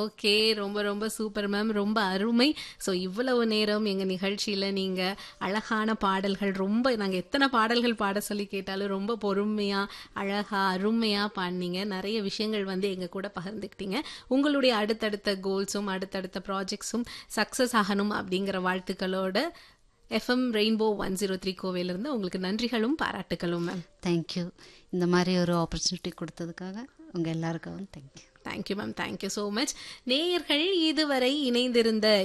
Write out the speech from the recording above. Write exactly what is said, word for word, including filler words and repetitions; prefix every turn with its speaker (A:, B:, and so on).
A: Okay. ரொம்ப ரொம்ப super ma'am. ரொம்ப அருமை. ஸோ இவ்வளவு நேரம் எங்க நிகழ்ச்சியில நீங்க அழகான பாடல்கள் ரொம்ப நாங்க எத்தனை பாடல்கள் பாட சொல்லி கேட்டாலும் ரொம்ப பொறுமையா, அழகா, அருமையா பாடுனீங்க. நிறைய விஷயங்கள் வந்து எங்க கூட பகிர்ந்துக்கிட்டீங்க. உங்களுடைய அடுத்தடுத்த கோல்ஸும் அடுத்தடுத்த ப்ராஜெக்ட்ஸும் சக்ஸஸ் ஆகணும் அப்படிங்கிற வாழ்த்துக்களோட FM rainbow one zero three கோவையிலிருந்து உங்களுக்கு நன்றிகளும் பாராட்டுகளும் மேம்.
B: தேங்க்யூ. இந்த மாதிரி ஒரு ஆப்பர்ச்சுனிட்டி கொடுத்ததுக்காக உங்கள் எல்லாருக்கும் thank you.
A: Thank you ma'am. Thank you so much. நேயர்கள் இதுவரை இணைந்திருந்த